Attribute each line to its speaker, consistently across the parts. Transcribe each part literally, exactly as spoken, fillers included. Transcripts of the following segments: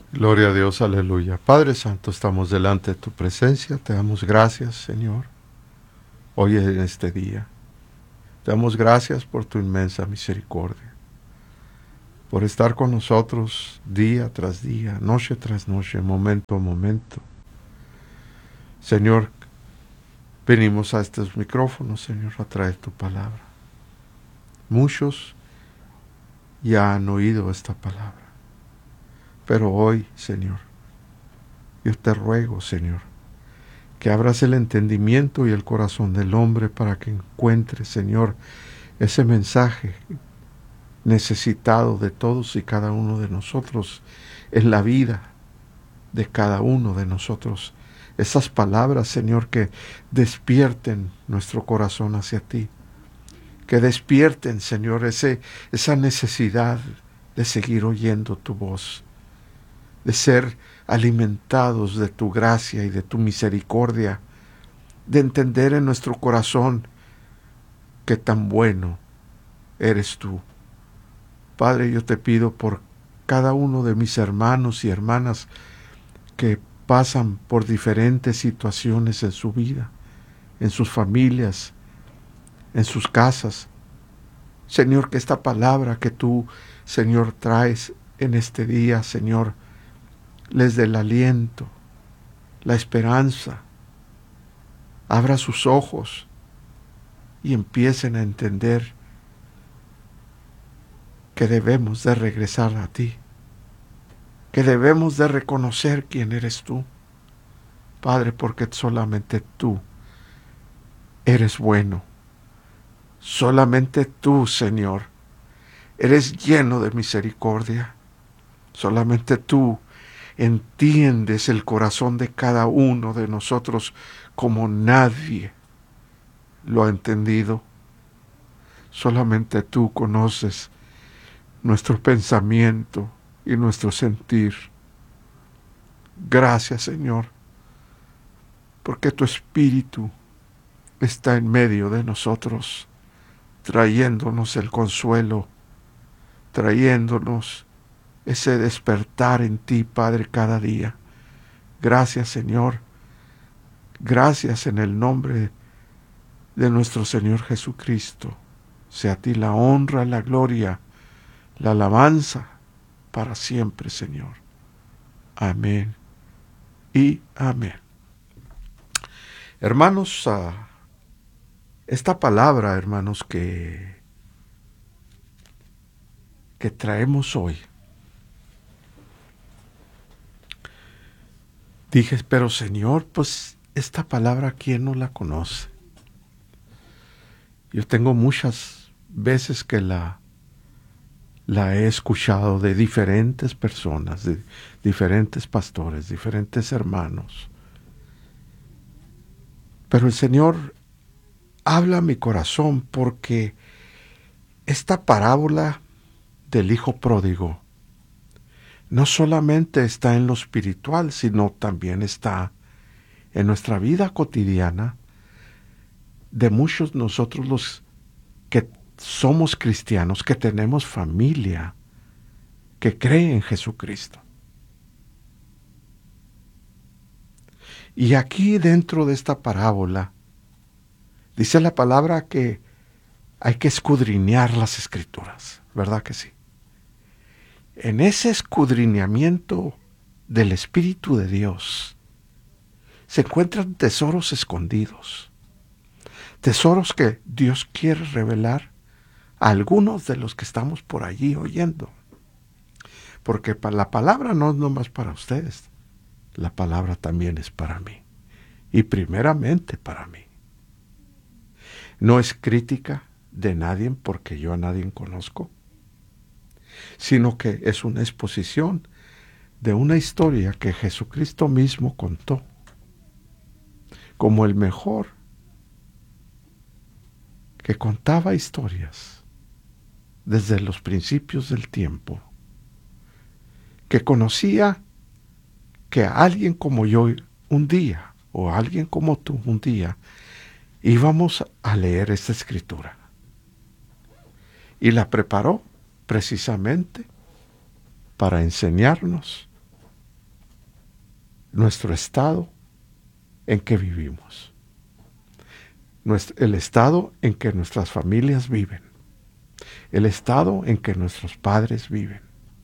Speaker 1: Gloria a Dios, aleluya. Padre Santo, estamos delante de tu presencia. Te damos gracias, Señor, hoy en este día. Te damos gracias por tu inmensa misericordia, por estar con nosotros día tras día, noche tras noche, momento a momento. Señor, venimos a estos micrófonos, Señor, a traer tu palabra. Muchos ya han oído esta palabra, pero hoy, Señor, yo te ruego, Señor, que abras el entendimiento y el corazón del hombre para que encuentre, Señor, ese mensaje necesitado de todos y cada uno de nosotros en la vida de cada uno de nosotros. Esas palabras, Señor, que despierten nuestro corazón hacia ti. Que despierten, Señor, ese, esa necesidad de seguir oyendo tu voz, de ser alimentados de tu gracia y de tu misericordia, de entender en nuestro corazón que tan bueno eres tú. Padre, yo te pido por cada uno de mis hermanos y hermanas que pasan por diferentes situaciones en su vida, en sus familias, en sus casas. Señor, que esta palabra que tú, Señor, traes en este día, Señor, les dé el aliento, la esperanza. Abra sus ojos y empiecen a entender que debemos de regresar a ti, que debemos de reconocer quién eres tú, Padre, porque solamente tú eres bueno. Solamente tú, Señor, eres lleno de misericordia. Solamente tú entiendes el corazón de cada uno de nosotros como nadie lo ha entendido. Solamente tú conoces nuestro pensamiento y nuestro sentir. Gracias, Señor, porque tu Espíritu está en medio de nosotros, trayéndonos el consuelo, trayéndonos ese despertar en ti, Padre, cada día. Gracias, Señor. Gracias en el nombre de nuestro Señor Jesucristo. Sea a ti la honra, la gloria, la alabanza para siempre, Señor. Amén y amén. Hermanos, uh, esta palabra, hermanos, que, que traemos hoy, dije, pero Señor, pues esta palabra, ¿quién no la conoce? Yo tengo muchas veces que la, la he escuchado de diferentes personas, de diferentes pastores, diferentes hermanos. Pero el Señor habla a mi corazón porque esta parábola del hijo pródigo no solamente está en lo espiritual, sino también está en nuestra vida cotidiana de muchos nosotros los que somos cristianos, que tenemos familia, que cree en Jesucristo. Y aquí dentro de esta parábola dice la palabra que hay que escudriñar las Escrituras, ¿verdad que sí? En ese escudriñamiento del Espíritu de Dios se encuentran tesoros escondidos. Tesoros que Dios quiere revelar a algunos de los que estamos por allí oyendo. Porque la palabra no es nomás para ustedes, la palabra también es para mí. Y primeramente para mí. No es crítica de nadie porque yo a nadie conozco, sino que es una exposición de una historia que Jesucristo mismo contó como el mejor que contaba historias desde los principios del tiempo, que conocía que alguien como yo un día, o alguien como tú un día, íbamos a leer esta escritura. Y la preparó precisamente para enseñarnos nuestro estado en que vivimos, nuestro, el estado en que nuestras familias viven, el estado en que nuestros padres viven.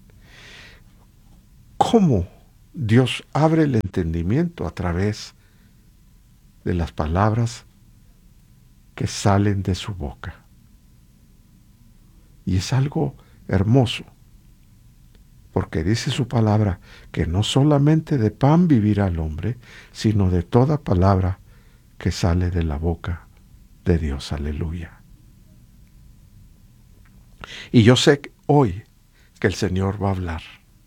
Speaker 1: ¿Cómo Dios abre el entendimiento a través de las palabras que salen de su boca? Y es algo hermoso, porque dice su palabra que no solamente de pan vivirá el hombre, sino de toda palabra que sale de la boca de Dios. Aleluya. Y yo sé que hoy que el Señor va a hablar,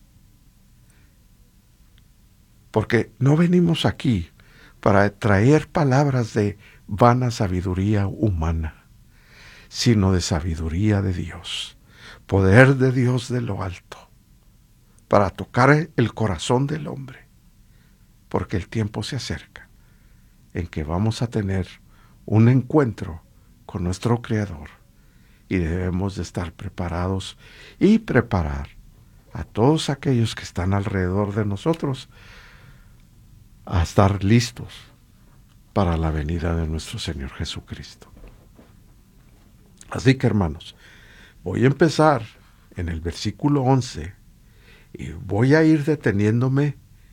Speaker 1: porque no venimos aquí para traer palabras de vana sabiduría humana, sino de sabiduría de Dios, poder de Dios de lo alto, para tocar el corazón del hombre, porque el tiempo se acerca en que vamos a tener un encuentro con nuestro Creador y debemos de estar preparados y preparar a todos aquellos que están alrededor de nosotros a estar listos para la venida de nuestro Señor Jesucristo. Así que, hermanos, voy a empezar en el versículo once y voy a ir deteniéndome.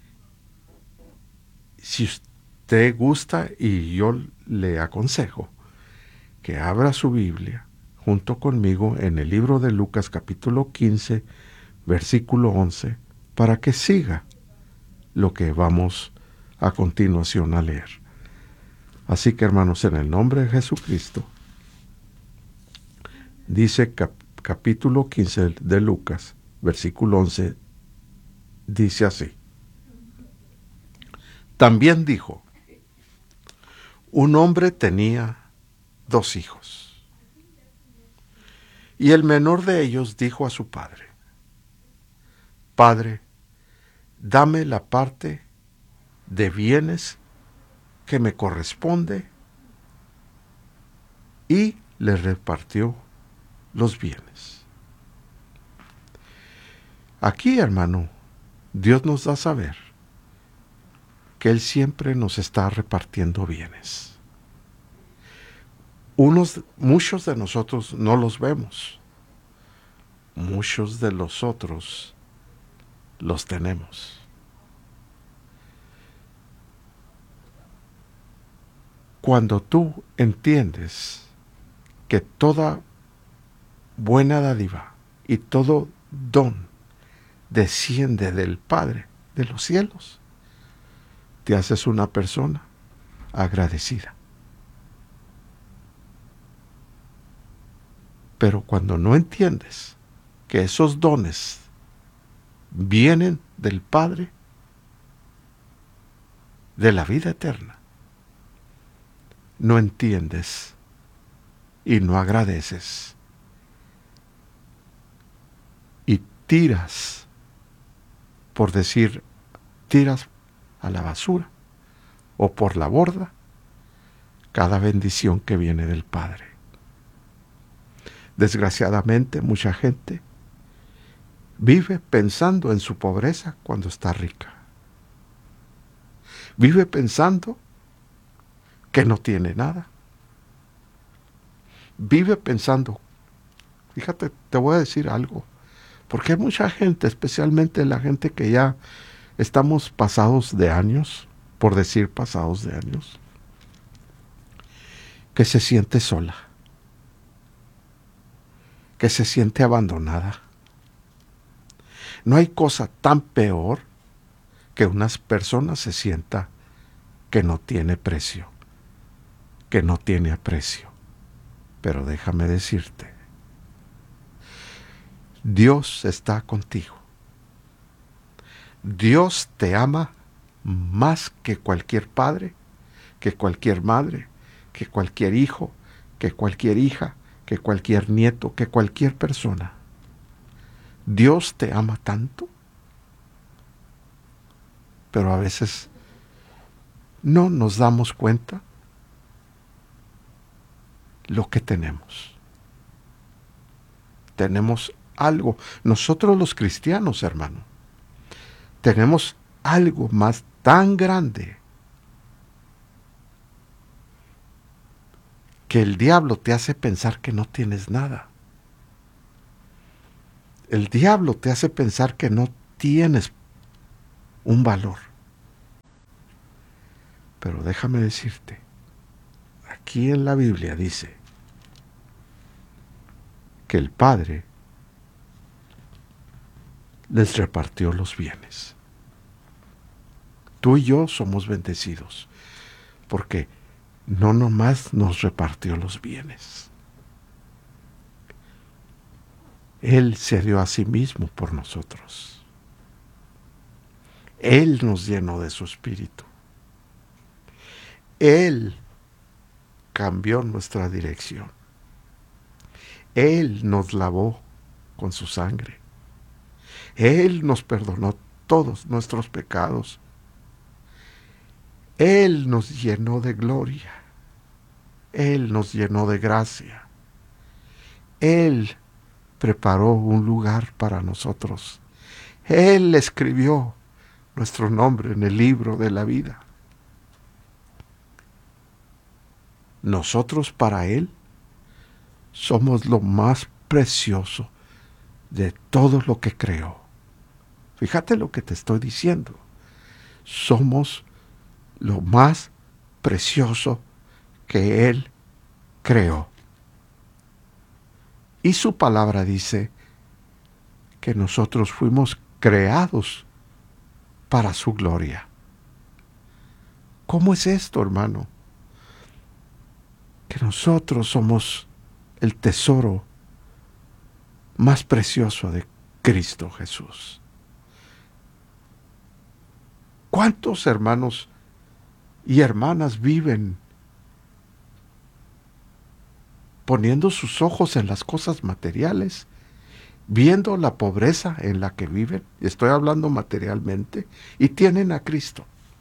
Speaker 1: Si usted gusta, y yo le aconsejo que abra su Biblia junto conmigo en el libro de Lucas capítulo quince, versículo once, para que siga lo que vamos a continuación a leer. Así que, hermanos, en el nombre de Jesucristo, dice cap- capítulo quince de Lucas, versículo once, dice así. También dijo, un hombre tenía dos hijos, y el menor de ellos dijo a su padre, Padre, dame la parte de bienes que me corresponde, y le repartió los bienes. Aquí, hermano, Dios nos da a saber que Él siempre nos está repartiendo bienes. Unos, muchos de nosotros no los vemos. Muchos de los otros los tenemos. Cuando tú entiendes que toda buena dádiva y todo don desciende del Padre de los cielos, te haces una persona agradecida. Pero cuando no entiendes que esos dones vienen del Padre de la vida eterna, no entiendes y no agradeces y tiras, por decir, tiras a la basura o por la borda cada bendición que viene del Padre. Desgraciadamente, mucha gente vive pensando en su pobreza cuando está rica. Vive pensando que no tiene nada. Vive pensando, fíjate, te voy a decir algo, porque hay mucha gente, especialmente la gente que ya estamos pasados de años, por decir pasados de años, que se siente sola, que se siente abandonada. No hay cosa tan peor que una persona se sienta que no tiene precio, que no tiene aprecio. Pero déjame decirte, Dios está contigo. Dios te ama más que cualquier padre, que cualquier madre, que cualquier hijo, que cualquier hija, que cualquier nieto, que cualquier persona. Dios te ama tanto, pero a veces no nos damos cuenta lo que tenemos. Tenemos algo. Nosotros los cristianos, hermano, tenemos algo más tan grande que el diablo te hace pensar que no tienes nada. El diablo te hace pensar que no tienes un valor. Pero déjame decirte, aquí en la Biblia dice que el Padre les repartió los bienes. Tú y yo somos bendecidos, porque no nomás nos repartió los bienes. Él se dio a sí mismo por nosotros. Él nos llenó de su espíritu. Él cambió nuestra dirección. Él nos lavó con su sangre. Él nos perdonó todos nuestros pecados. Él nos llenó de gloria. Él nos llenó de gracia. Él preparó un lugar para nosotros. Él escribió nuestro nombre en el libro de la vida. Nosotros para Él somos lo más precioso de todo lo que creó. Fíjate lo que te estoy diciendo. Somos lo más precioso que Él creó. Y su palabra dice que nosotros fuimos creados para su gloria. ¿Cómo es esto, hermano? Que nosotros somos el tesoro más precioso de Cristo Jesús. ¿Cuántos hermanos y hermanas viven poniendo sus ojos en las cosas materiales, viendo la pobreza en la que viven, estoy hablando materialmente, y tienen a Cristo?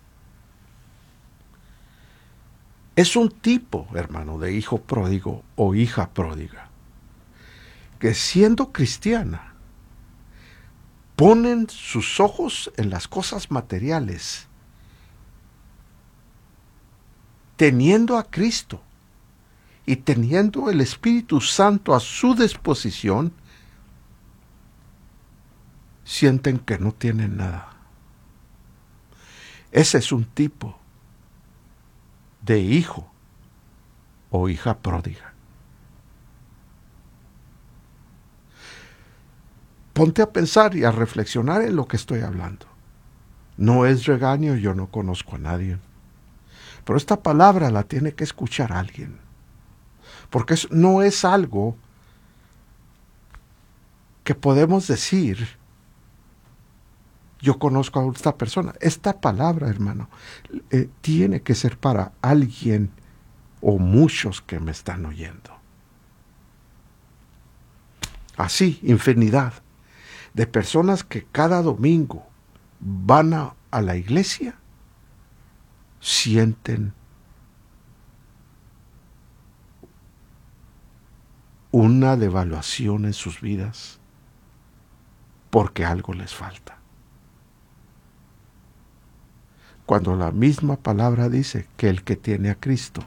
Speaker 1: Es un tipo, hermano, de hijo pródigo o hija pródiga, que siendo cristiana, ponen sus ojos en las cosas materiales, teniendo a Cristo y teniendo el Espíritu Santo a su disposición, sienten que no tienen nada. Ese es un tipo de hijo o hija pródiga. Ponte a pensar y a reflexionar en lo que estoy hablando. No es regaño, yo no conozco a nadie. Pero esta palabra la tiene que escuchar alguien. Porque no es algo que podemos decir, yo conozco a esta persona. Esta palabra, hermano, eh, tiene que ser para alguien o muchos que me están oyendo. Así, infinidad de personas que cada domingo van a, a la iglesia, sienten una devaluación en sus vidas porque algo les falta. Cuando la misma palabra dice que el que tiene a Cristo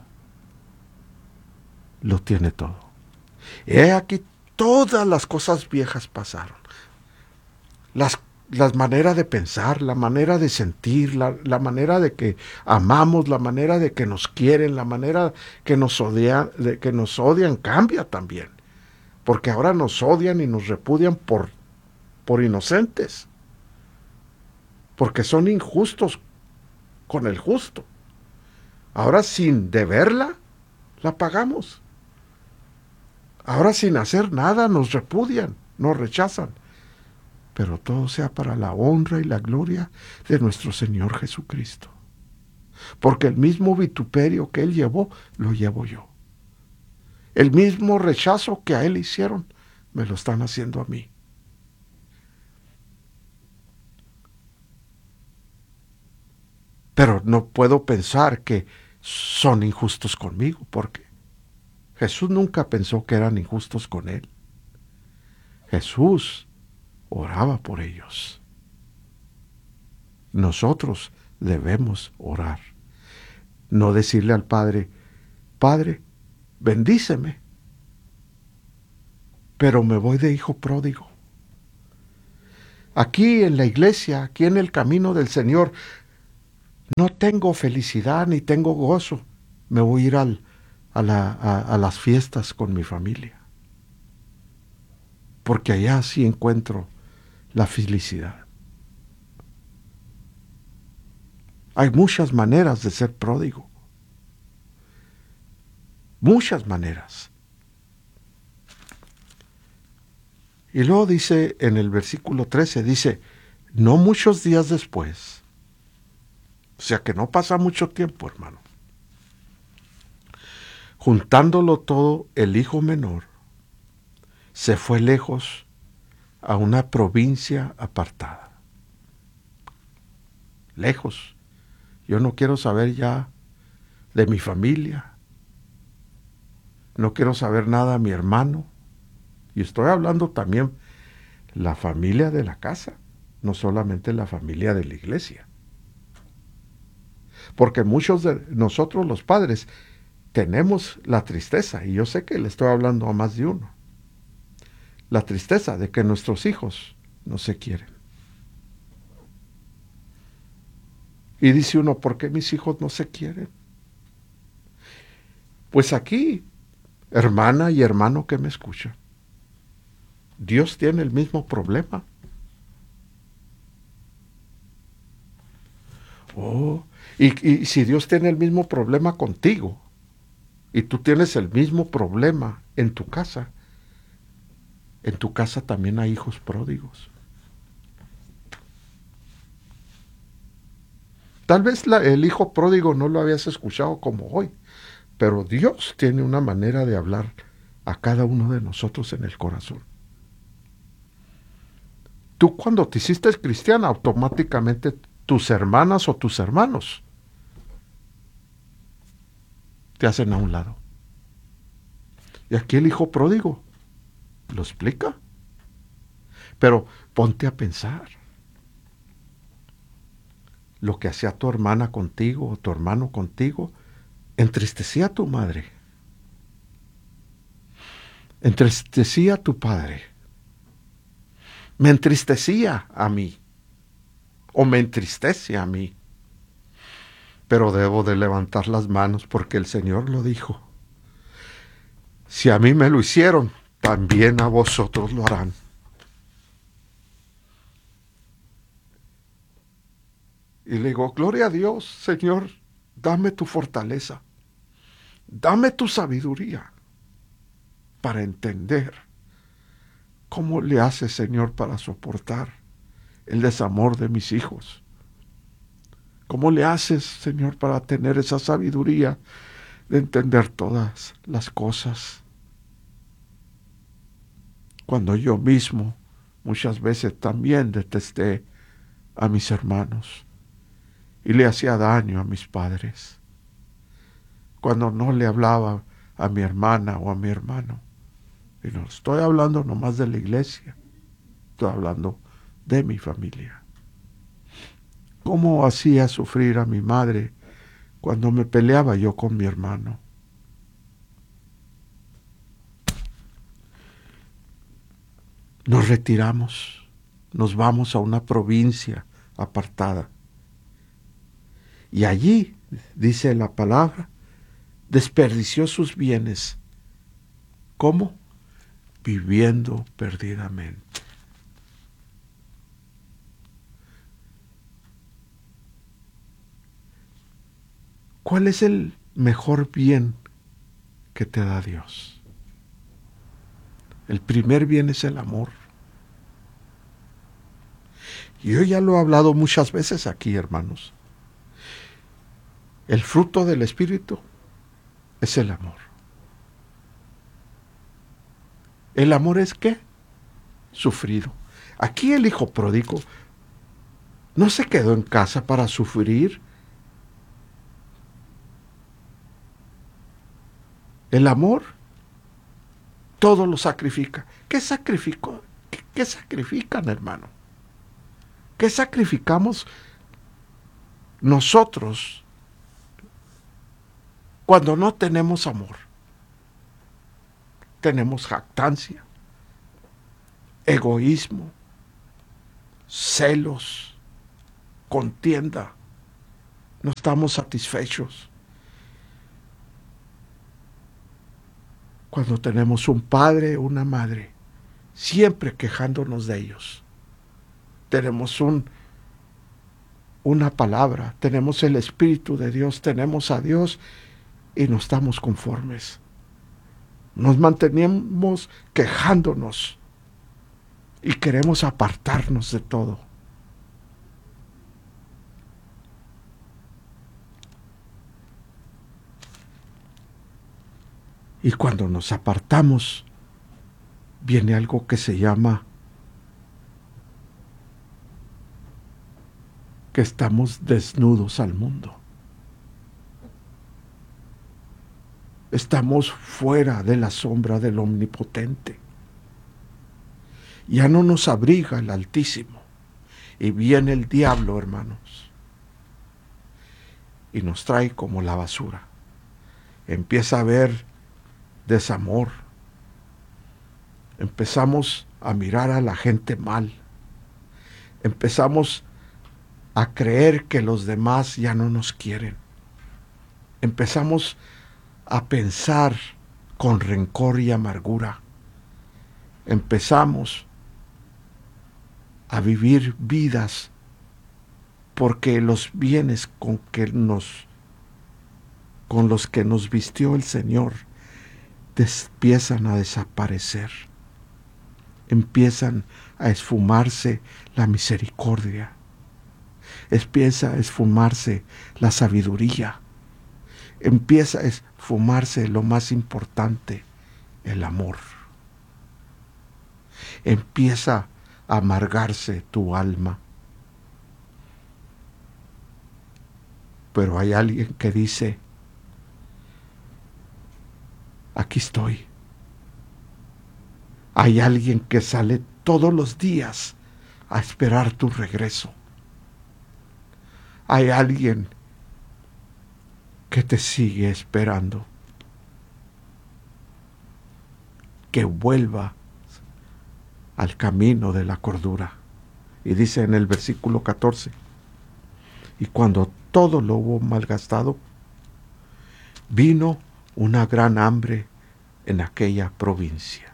Speaker 1: lo tiene todo. He aquí, todas las cosas viejas pasaron. Las, las maneras de pensar, la manera de sentir, la, la manera de que amamos, la manera de que nos quieren, la manera que nos odian, de que nos odian cambia también. Porque ahora nos odian y nos repudian por, por inocentes. Porque son injustos con el justo. Ahora sin deberla, la pagamos. Ahora sin hacer nada nos repudian, nos rechazan. Pero todo sea para la honra y la gloria de nuestro Señor Jesucristo. Porque el mismo vituperio que Él llevó, lo llevo yo. El mismo rechazo que a Él hicieron, me lo están haciendo a mí. Pero no puedo pensar que son injustos conmigo, porque Jesús nunca pensó que eran injustos con Él. Jesús oraba por ellos. Nosotros debemos orar. No decirle al Padre, Padre, bendíceme, pero me voy de hijo pródigo. Aquí en la iglesia, aquí en el camino del Señor, no tengo felicidad ni tengo gozo. Me voy a ir al, a, la, a, a las fiestas con mi familia, porque allá sí encuentro la felicidad. Hay muchas maneras de ser pródigo. Muchas maneras. Y luego dice en el versículo trece, dice, no muchos días después, o sea que no pasa mucho tiempo, hermano, juntándolo todo, el hijo menor se fue lejos a una provincia apartada. Lejos. Yo no quiero saber ya de mi familia. No quiero saber nada de mi hermano. Y estoy hablando también la familia de la casa, no solamente la familia de la iglesia. Porque muchos de nosotros los padres tenemos la tristeza, y yo sé que le estoy hablando a más de uno, la tristeza de que nuestros hijos no se quieren. Y dice uno, ¿por qué mis hijos no se quieren? Pues aquí, hermana y hermano que me escuchan, Dios tiene el mismo problema. Oh, y, y si Dios tiene el mismo problema contigo, y tú tienes el mismo problema en tu casa, en tu casa también hay hijos pródigos. Tal vez la, el hijo pródigo no lo habías escuchado como hoy, pero Dios tiene una manera de hablar a cada uno de nosotros en el corazón. Tú cuando te hiciste cristiana, automáticamente tus hermanas o tus hermanos te hacen a un lado. Y aquí el hijo pródigo lo explica. Pero ponte a pensar. Lo que hacía tu hermana contigo o tu hermano contigo entristecía a tu madre. Entristecía a tu padre. Me entristecía a mí. O me entristece a mí. Pero debo de levantar las manos porque el Señor lo dijo. Si a mí me lo hicieron, también a vosotros lo harán. Y le digo, gloria a Dios, Señor, dame tu fortaleza. Dame tu sabiduría para entender cómo le hace, Señor, para soportar el desamor de mis hijos. ¿Cómo le haces, Señor, para tener esa sabiduría de entender todas las cosas? Cuando yo mismo muchas veces también detesté a mis hermanos y le hacía daño a mis padres. Cuando no le hablaba a mi hermana o a mi hermano. Y no estoy hablando nomás de la iglesia, estoy hablando de mi familia. ¿Cómo hacía sufrir a mi madre cuando me peleaba yo con mi hermano? Nos retiramos, nos vamos a una provincia apartada. Y allí, dice la palabra, desperdició sus bienes. ¿Cómo? Viviendo perdidamente. ¿Cuál es el mejor bien que te da Dios? El primer bien es el amor. Y yo ya lo he hablado muchas veces aquí, hermanos. El fruto del Espíritu es el amor. ¿El amor es qué? Sufrido. Aquí el hijo pródigo no se quedó en casa para sufrir. El amor todo lo sacrifica. ¿Qué sacrificó? ¿Qué, qué sacrifican, hermano? ¿Qué sacrificamos nosotros, cuando no tenemos amor, tenemos jactancia, egoísmo, celos, contienda, no estamos satisfechos. Cuando tenemos un padre o una madre, siempre quejándonos de ellos, tenemos un, una palabra, tenemos el Espíritu de Dios, tenemos a Dios y no estamos conformes. Nos mantenemos quejándonos y queremos apartarnos de todo. Y cuando nos apartamos, viene algo que se llama que estamos desnudos al mundo. Estamos fuera de la sombra del Omnipotente. Ya no nos abriga el Altísimo. Y viene el diablo, hermanos, y nos trae como la basura. Empieza a haber desamor. Empezamos a mirar a la gente mal. Empezamos a creer que los demás ya no nos quieren. Empezamos a pensar con rencor y amargura. Empezamos a vivir vidas porque los bienes con que nos con los que nos vistió el Señor empiezan a desaparecer. Empiezan a esfumarse la misericordia. Empieza a esfumarse la sabiduría. Empieza a esfumarse lo más importante, el amor. Empieza a amargarse tu alma. Pero hay alguien que dice, aquí estoy. Hay alguien que sale todos los días a esperar tu regreso. Hay alguien que te sigue esperando. Que vuelva al camino de la cordura. Y dice en el versículo catorce, y cuando todo lo hubo malgastado, vino una gran hambre en aquella provincia.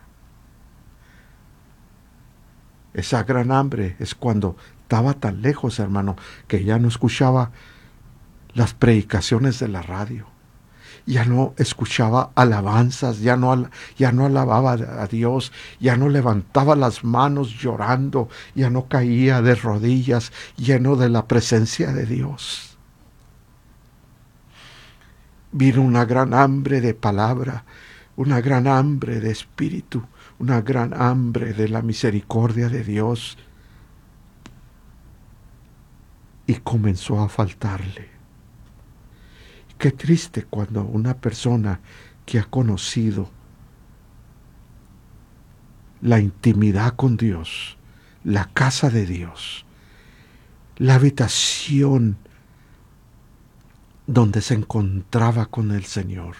Speaker 1: Esa gran hambre es cuando estaba tan lejos, hermano, que ya no escuchaba las predicaciones de la radio. Ya no escuchaba alabanzas, ya no, ya no alababa a Dios, ya no levantaba las manos llorando, ya no caía de rodillas lleno de la presencia de Dios. Vino una gran hambre de palabra, una gran hambre de espíritu, una gran hambre de la misericordia de Dios. Y comenzó a faltarle. Qué triste cuando una persona que ha conocido la intimidad con Dios, la casa de Dios, la habitación donde se encontraba con el Señor,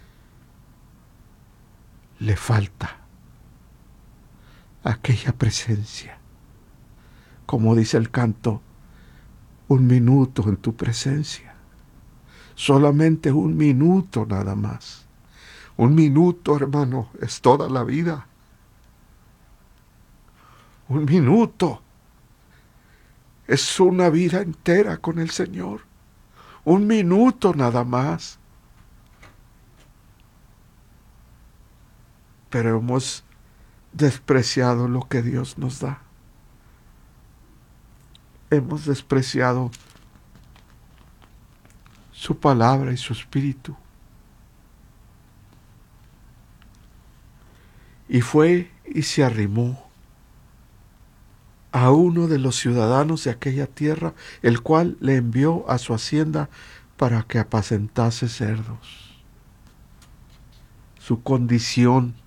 Speaker 1: le falta aquella presencia. Como dice el canto, un minuto en tu presencia. Solamente un minuto nada más. Un minuto, hermano, es toda la vida. Un minuto es una vida entera con el Señor. Un minuto nada más. Pero hemos despreciado lo que Dios nos da. Hemos despreciado su palabra y su espíritu. Y fue y se arrimó a uno de los ciudadanos de aquella tierra, el cual le envió a su hacienda para que apacentase cerdos. Su condición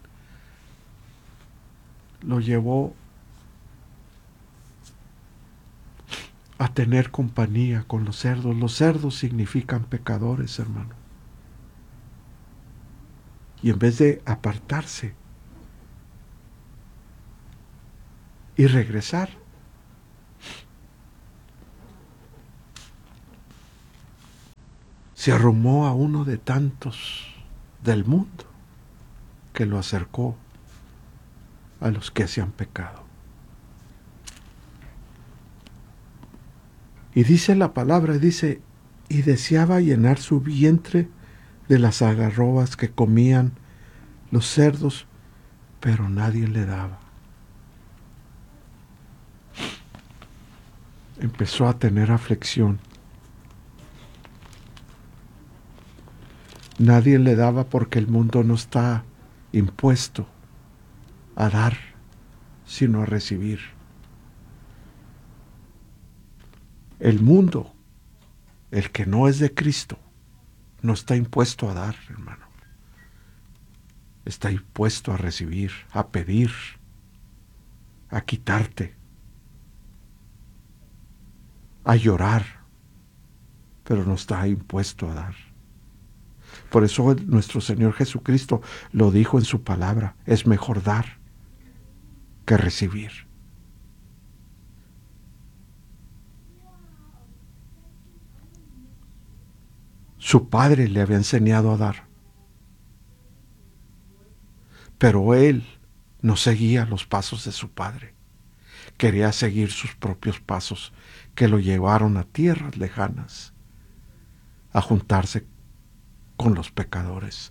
Speaker 1: lo llevó a tener compañía con los cerdos. Los cerdos significan pecadores, hermano. Y en vez de apartarse y regresar, se arrumó a uno de tantos del mundo que lo acercó a los que hacían pecado. Y dice la palabra, dice, y deseaba llenar su vientre de las algarrobas que comían los cerdos, pero nadie le daba. Empezó a tener aflicción. Nadie le daba porque el mundo no está impuesto a dar, sino a recibir. El mundo, el que no es de Cristo, no está impuesto a dar, hermano. Está impuesto a recibir, a pedir, a quitarte, a llorar, pero no está impuesto a dar. Por eso nuestro Señor Jesucristo lo dijo en su palabra, es mejor dar que recibir. Su padre le había enseñado a dar, pero él no seguía los pasos de su padre. Quería seguir sus propios pasos que lo llevaron a tierras lejanas, a juntarse con los pecadores.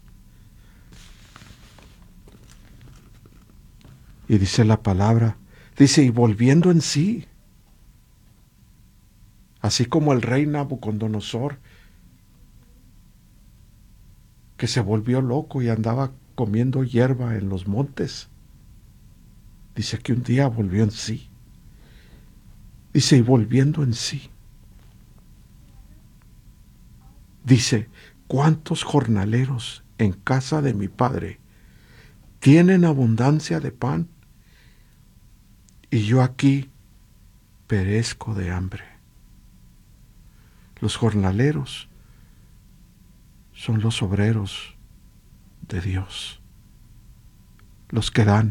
Speaker 1: Y dice la palabra, dice, y volviendo en sí, así como el rey Nabucodonosor, que se volvió loco y andaba comiendo hierba en los montes. Dice que un día volvió en sí. Dice, y volviendo en sí. Dice, ¿cuántos jornaleros en casa de mi padre tienen abundancia de pan? Y yo aquí perezco de hambre. Los jornaleros son los obreros de Dios, los que dan,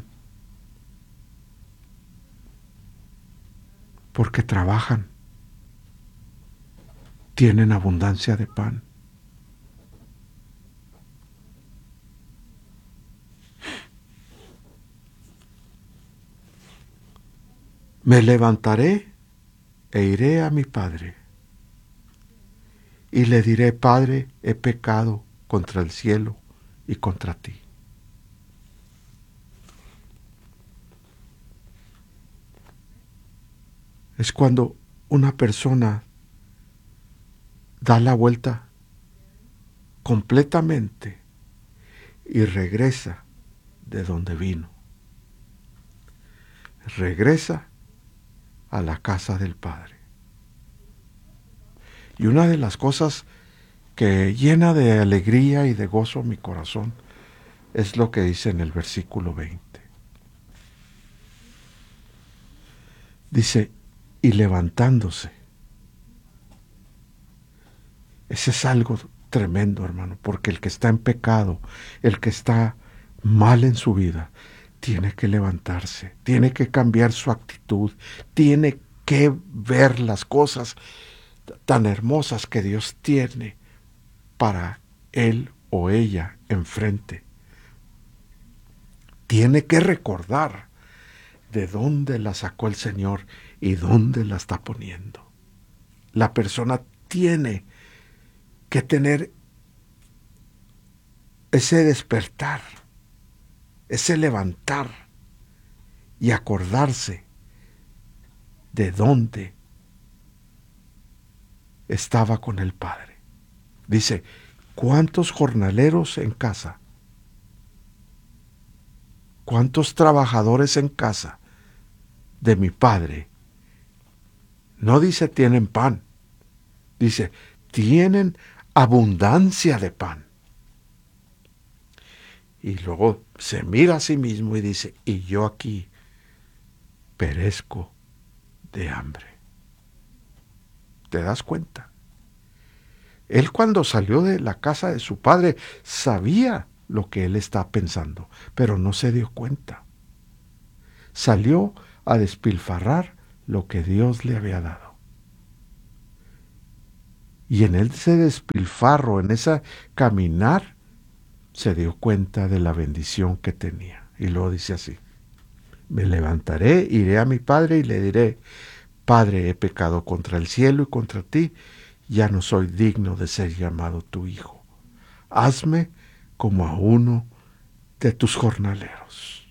Speaker 1: porque trabajan, tienen abundancia de pan. Me levantaré e iré a mi padre, y le diré, Padre, he pecado contra el cielo y contra ti. Es cuando una persona da la vuelta completamente y regresa de donde vino. Regresa a la casa del Padre. Y una de las cosas que llena de alegría y de gozo mi corazón es lo que dice en el versículo veinte. Dice, y levantándose. Ese es algo tremendo, hermano, porque el que está en pecado, el que está mal en su vida, tiene que levantarse, tiene que cambiar su actitud, tiene que ver las cosas tan hermosas que Dios tiene para él o ella enfrente. Tiene que recordar de dónde la sacó el Señor y dónde la está poniendo. La persona tiene que tener ese despertar, ese levantar y acordarse de dónde estaba con el Padre. Dice, ¿cuántos jornaleros en casa? ¿Cuántos trabajadores en casa de mi Padre? No dice tienen pan, dice tienen abundancia de pan. Y luego se mira a sí mismo y dice, y yo aquí perezco de hambre. ¿Te das cuenta? Él cuando salió de la casa de su padre sabía lo que él estaba pensando, pero no se dio cuenta. Salió a despilfarrar lo que Dios le había dado. Y en ese despilfarro, en ese caminar, se dio cuenta de la bendición que tenía. Y luego dice así: me levantaré, iré a mi padre y le diré: Padre, he pecado contra el cielo y contra ti, ya no soy digno de ser llamado tu hijo. Hazme como a uno de tus jornaleros.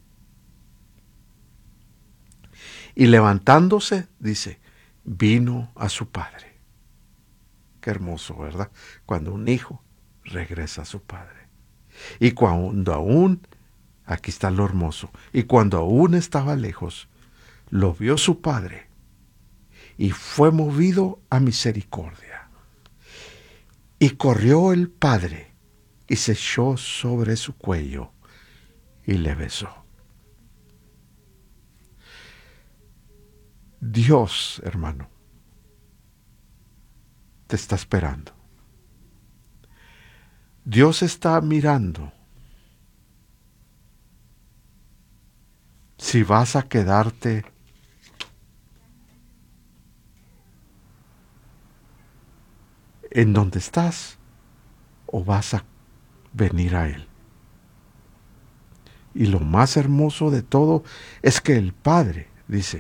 Speaker 1: Y levantándose, dice, vino a su padre. Qué hermoso, ¿verdad? Cuando un hijo regresa a su padre. Y cuando aún, aquí está lo hermoso, y cuando aún estaba lejos, lo vio su padre y fue movido a misericordia. Y corrió el padre y se echó sobre su cuello y le besó. Dios, hermano, te está esperando. Dios está mirando si vas a quedarte en donde estás o vas a venir a Él. Y lo más hermoso de todo es que el Padre dice: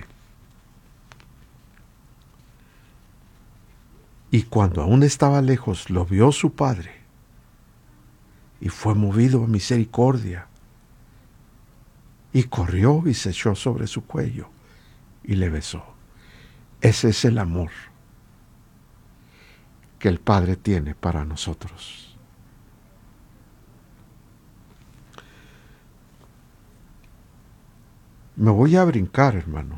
Speaker 1: y cuando aún estaba lejos, lo vio su Padre y fue movido a misericordia. Y corrió y se echó sobre su cuello y le besó. Ese es el amor que el Padre tiene para nosotros. Me voy a brincar, hermano,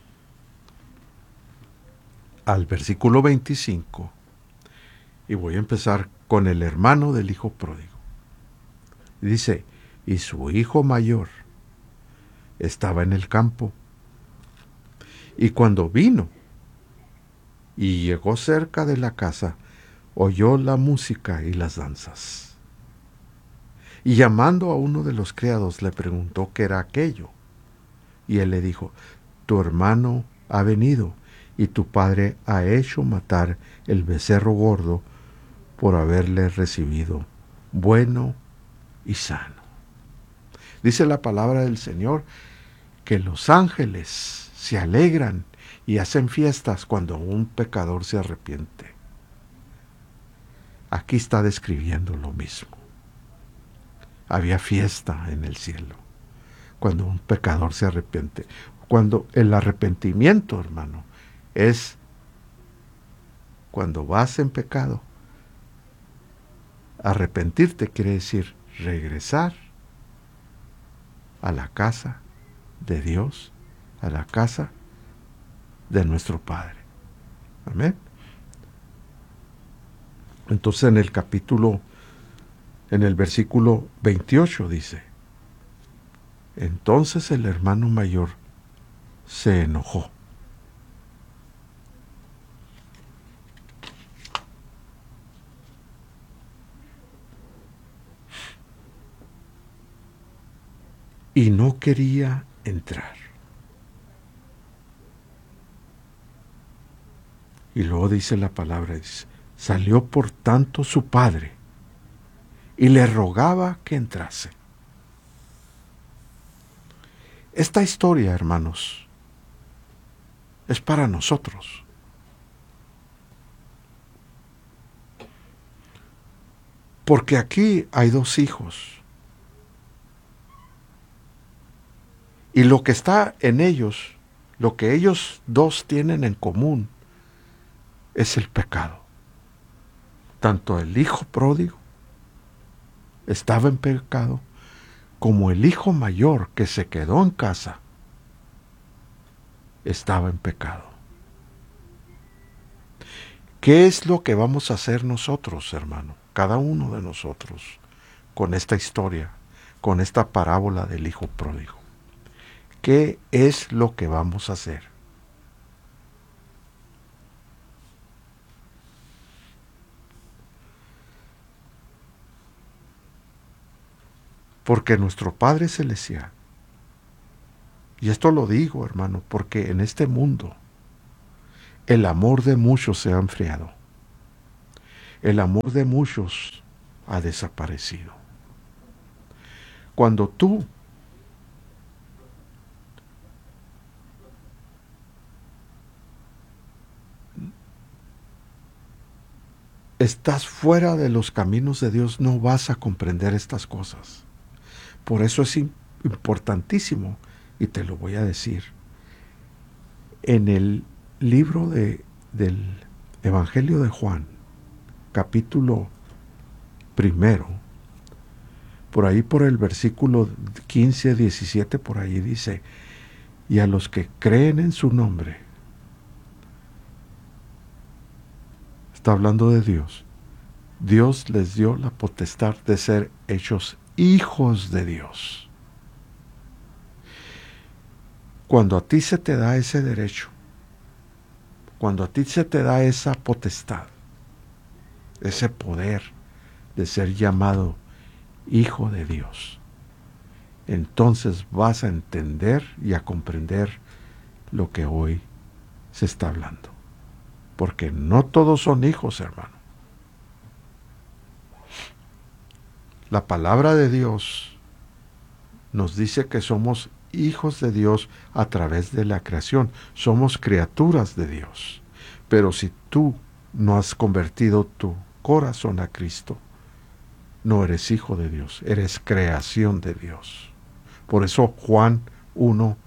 Speaker 1: al versículo veinticinco y voy a empezar con el hermano del hijo pródigo. Dice: y su hijo mayor estaba en el campo, y cuando vino y llegó cerca de la casa, oyó la música y las danzas. Y llamando a uno de los criados le preguntó qué era aquello. Y él le dijo: tu hermano ha venido, y tu padre ha hecho matar el becerro gordo por haberle recibido bueno y sano. Dice la palabra del Señor que los ángeles se alegran y hacen fiestas cuando un pecador se arrepiente. Aquí está describiendo lo mismo. Había fiesta en el cielo cuando un pecador se arrepiente. Cuando el arrepentimiento, hermano, es cuando vas en pecado. Arrepentirte quiere decir regresar a la casa de Dios, a la casa de nuestro Padre. Amén. Entonces en el capítulo, en el versículo veintiocho dice: entonces el hermano mayor se enojó. Y no quería entrar. Y luego dice la palabra, dice: salió por tanto su padre y le rogaba que entrase. Esta historia, hermanos, es para nosotros. Porque aquí hay dos hijos. Y lo que está en ellos, lo que ellos dos tienen en común, es el pecado. Tanto el hijo pródigo estaba en pecado, como el hijo mayor que se quedó en casa estaba en pecado. ¿Qué es lo que vamos a hacer nosotros, hermano? Cada uno de nosotros, con esta historia, con esta parábola del hijo pródigo. ¿Qué es lo que vamos a hacer? Porque nuestro Padre Celestial, y esto lo digo, hermano, porque en este mundo el amor de muchos se ha enfriado. El amor de muchos ha desaparecido. Cuando tú estás fuera de los caminos de Dios, no vas a comprender estas cosas. Por eso es importantísimo, y te lo voy a decir. En el libro de, del Evangelio de Juan, capítulo primero, por ahí por el versículo quince, diecisiete, por ahí dice, y a los que creen en su nombre, está hablando de Dios, Dios les dio la potestad de ser hechos hijos de Dios. Cuando a ti se te da ese derecho, cuando a ti se te da esa potestad, ese poder de ser llamado hijo de Dios, entonces vas a entender y a comprender lo que hoy se está hablando. Porque no todos son hijos, hermano. La palabra de Dios nos dice que somos hijos de Dios a través de la creación. Somos criaturas de Dios. Pero si tú no has convertido tu corazón a Cristo, no eres hijo de Dios, eres creación de Dios. Por eso Juan uno,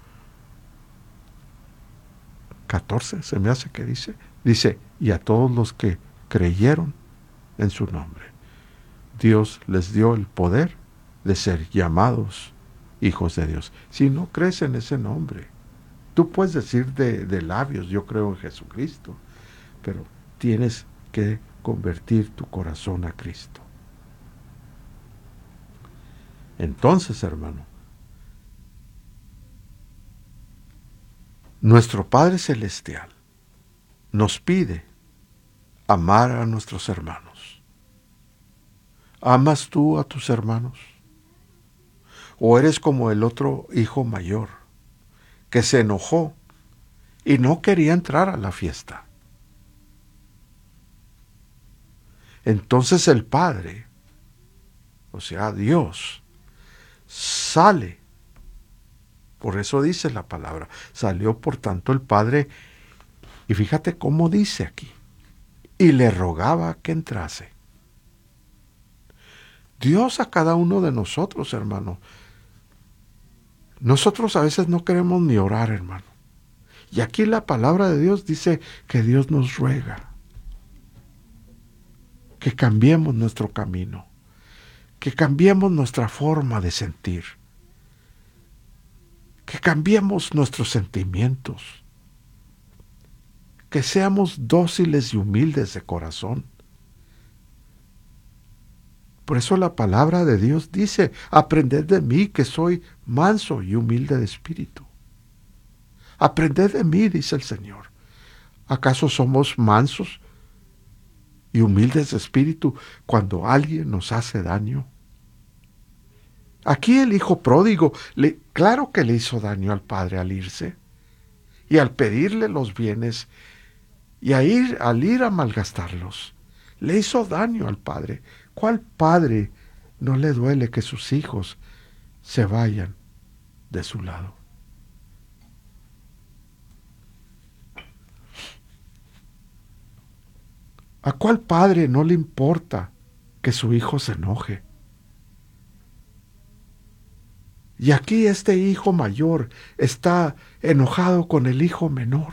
Speaker 1: catorce, se me hace que dice, dice, y a todos los que creyeron en su nombre, Dios les dio el poder de ser llamados hijos de Dios. Si no crees en ese nombre, tú puedes decir de, de labios, yo creo en Jesucristo, pero tienes que convertir tu corazón a Cristo. Entonces, hermano, nuestro Padre Celestial nos pide amar a nuestros hermanos. ¿Amas tú a tus hermanos? ¿O eres como el otro hijo mayor, que se enojó y no quería entrar a la fiesta? Entonces el Padre, o sea, Dios, sale. Por eso dice la palabra, salió por tanto el Padre, y fíjate cómo dice aquí, y le rogaba que entrase. Dios a cada uno de nosotros, hermano. Nosotros a veces no queremos ni orar, hermano. Y aquí la palabra de Dios dice que Dios nos ruega que cambiemos nuestro camino, que cambiemos nuestra forma de sentir, que cambiemos nuestros sentimientos, que seamos dóciles y humildes de corazón. Por eso la palabra de Dios dice, aprended de mí que soy manso y humilde de espíritu. Aprended de mí, dice el Señor. ¿Acaso somos mansos y humildes de espíritu cuando alguien nos hace daño? Aquí el hijo pródigo, le, claro que le hizo daño al padre al irse y al pedirle los bienes y a ir, al ir a malgastarlos. Le hizo daño al padre. ¿Cuál padre no le duele que sus hijos se vayan de su lado? ¿A cuál padre no le importa que su hijo se enoje? Y aquí este hijo mayor está enojado con el hijo menor.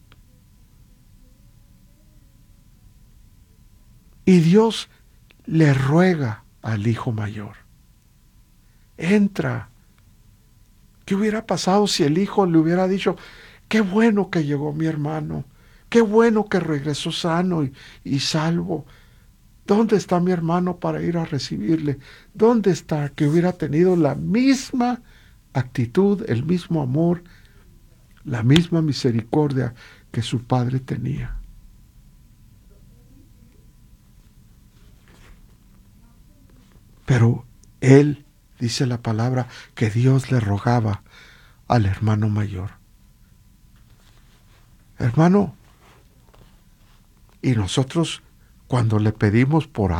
Speaker 1: Y Dios le ruega al hijo mayor, entra. ¿Qué hubiera pasado si el hijo le hubiera dicho, qué bueno que llegó mi hermano, qué bueno que regresó sano y, y salvo? ¿Dónde está mi hermano para ir a recibirle? ¿Dónde está? Que hubiera tenido la misma actitud, el mismo amor, la misma misericordia que su padre tenía. Pero él dice la palabra que Dios le rogaba al hermano mayor. Hermano, y nosotros cuando le pedimos por